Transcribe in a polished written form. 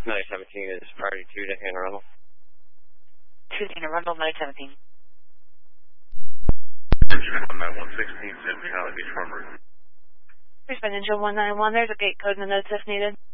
917 is priority 2 to Anne Arundel. 2 to Anne Arundel, 917. Engine 19116, send Valley Beach Farm Route. Respond engine 191, there's a gate code in the notes if needed.